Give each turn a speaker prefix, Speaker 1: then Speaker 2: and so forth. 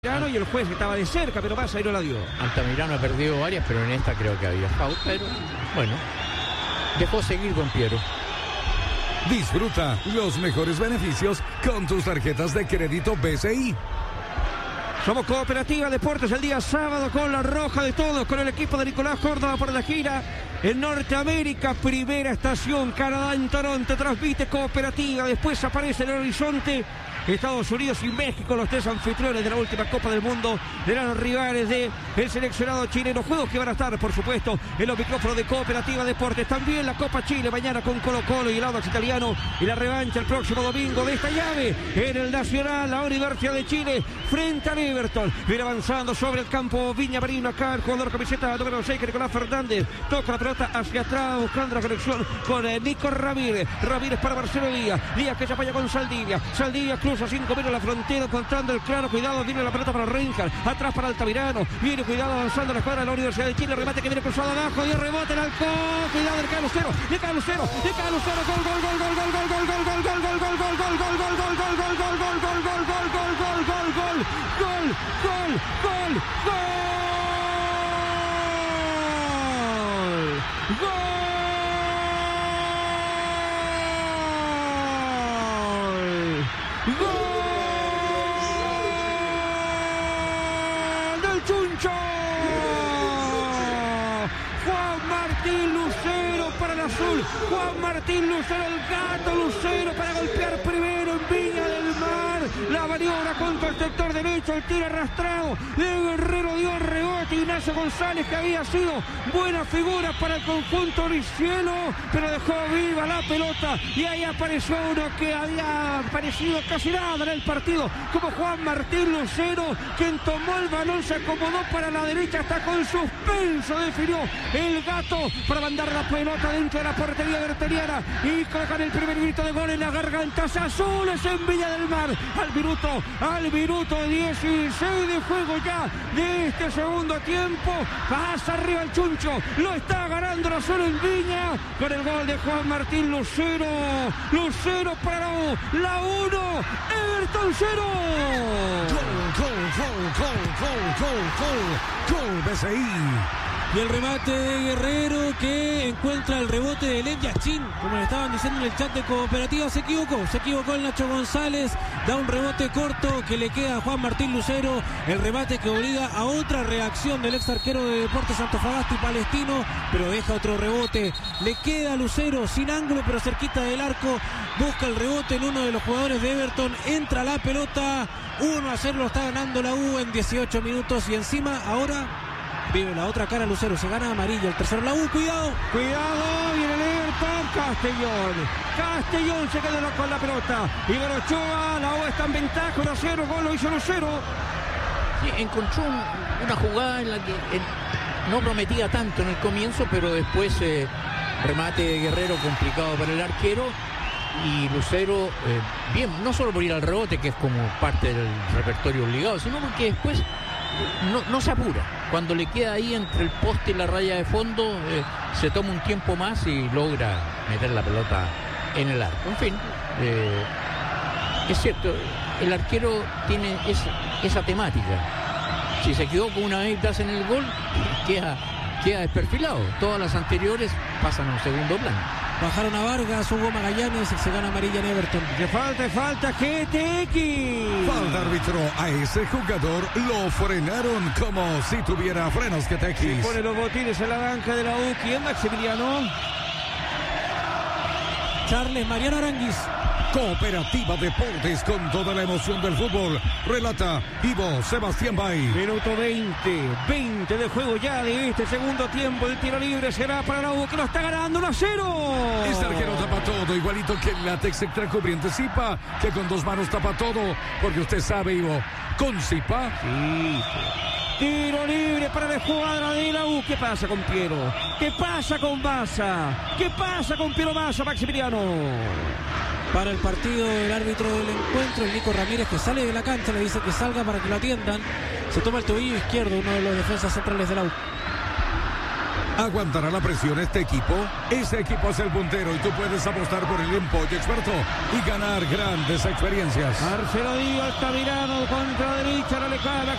Speaker 1: Y el juez estaba de cerca, pero pasa y no la dio.
Speaker 2: Altamirano ha perdido varias, pero en esta creo que había foul, pero bueno, dejó seguir con Piero.
Speaker 3: Disfruta los mejores beneficios con tus tarjetas de crédito BCI.
Speaker 1: Somos Cooperativa Deportes el día sábado con la roja de todos, con el equipo de Nicolás Córdoba por la gira en Norteamérica, primera estación, Canadá en Toronto, transmite Cooperativa, después aparece en el horizonte Estados Unidos y México, los tres anfitriones de la última Copa del Mundo, de los rivales del seleccionado chileno. Juegos que van a estar, por supuesto, en los micrófonos de Cooperativa Deportes. También la Copa Chile mañana con Colo Colo y el Audax Italiano, y la revancha el próximo domingo de esta llave en el Nacional, la Universidad de Chile frente al Everton. Viene avanzando sobre el campo Viña Marino, acá el jugador camiseta número 6, Nicolás Fernández, toca la pelota hacia atrás buscando la conexión con Nico Ramírez. Ramírez para Marcelo Díaz que se apoya con Saldivia cruza 5 metros la frontera, encontrando el claro, cuidado, viene la pelota para Reinhardt, atrás para Altamirano, viene cuidado avanzando la escuadra de la Universidad de Chile, remate que viene cruzado abajo y el rebote en Alcón, cuidado del Lucero, gol. ¡Gol del Chuncho! Juan Martín Lucero para el azul. Juan Martín Lucero, el gato Lucero para golpear primero en Viña del Mar. La maniobra contra el sector derecho, el tiro arrastrado de Guerrero, dio rebote Ignacio González, que había sido buena figura para el conjunto ricielo, pero dejó viva la pelota y ahí apareció uno que había aparecido casi nada en el partido, como Juan Martín Lucero, quien tomó el balón, se acomodó para la derecha, hasta con suspenso definió el gato para mandar la pelota dentro de la portería berteliana y colocar el primer grito de gol en las gargantas azules en Viña del Mar. Al minuto 16 de juego ya de este segundo tiempo, pasa arriba el Chuncho, lo está ganando la zona en Viña con el gol de Juan Martín Lucero. Lucero para la 1, Everton 0.
Speaker 3: Gol BCI.
Speaker 4: Y el remate de Guerrero, que encuentra el rebote de Lev Yashin, como le estaban diciendo en el chat de Cooperativa. Se equivocó el Nacho González, da un rebote corto que le queda a Juan Martín Lucero, el remate que obliga a otra reacción del ex arquero de Deportes Antofagasta y Palestino, pero deja otro rebote, le queda a Lucero sin ángulo pero cerquita del arco, busca el rebote en uno de los jugadores de Everton, entra la pelota, 1-0 lo está ganando la U en 18 minutos y encima ahora vive la otra cara Lucero, se gana amarillo, el tercero la U, cuidado,
Speaker 1: viene el Everton, Castellón se queda con la pelota, Iván Ochoa, la U está en ventaja, 1-0, gol lo hizo Lucero.
Speaker 2: Sí, encontró una jugada en la que no prometía tanto en el comienzo, pero después remate de Guerrero complicado para el arquero y Lucero, bien, no solo por ir al rebote, que es como parte del repertorio obligado, sino porque después no se apura. Cuando le queda ahí entre el poste y la raya de fondo, se toma un tiempo más y logra meter la pelota en el arco. En fin, es cierto, el arquero tiene esa temática. Si se equivoca una vez en el gol, queda desperfilado. Todas las anteriores pasan a un segundo plano.
Speaker 4: Bajaron a Vargas, Hugo Magallanes, se gana amarilla en Everton.
Speaker 1: Que falta GTX.
Speaker 3: Falta árbitro, a ese jugador lo frenaron como si tuviera frenos GTX.
Speaker 1: Se pone los botines en la banca de la U. ¿Quién, Maximiliano?
Speaker 4: Charles Mariano Aranguis.
Speaker 3: Cooperativa Deportes con toda la emoción del fútbol. Relata Ivo Sebastián Bay.
Speaker 1: Minuto 20 de juego ya de este segundo tiempo. El tiro libre será para la U, que lo está ganando 1-0.
Speaker 3: Este arquero tapa todo, igualito que el látex extracubriente Zipa, que con dos manos tapa todo, porque usted sabe, Ivo, con Zipa.
Speaker 1: Sí. Tiro libre para la escuadra de la U. ¿Qué pasa con Piero? ¿Qué pasa con Baza? ¿Qué pasa con Piero Baza, Maximiliano?
Speaker 4: Para el partido, el árbitro del encuentro, el Nico Ramírez, que sale de la cancha, le dice que salga para que lo atiendan. Se toma el tobillo izquierdo, uno de los defensas centrales de la U.
Speaker 3: ¿Aguantará la presión este equipo? Ese equipo es el puntero y tú puedes apostar por el Empollo Experto y ganar grandes experiencias.
Speaker 1: Marcelo Díaz, Tamirano contra derecha, no le cae